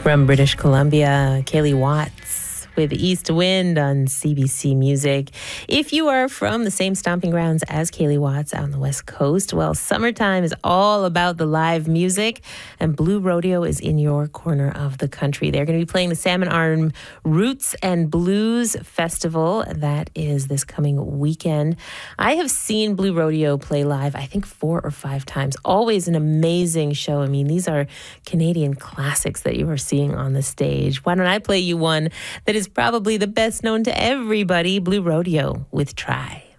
From British Columbia, Kaylee Watts with East Wind on CBC Music. If you are from the same stomping grounds as Kaylee Watts out on the West Coast, well, summertime is all about the live music, and Blue Rodeo is in your corner of the country. They're going to be playing the Salmon Arm Roots and Blues Festival. That is this coming weekend. I have seen Blue Rodeo play live, I think 4 or 5 times. Always an amazing show. I mean, these are Canadian classics that you are seeing on the stage. Why don't I play you one that is probably the best known to everybody, Blue Rodeo with Try.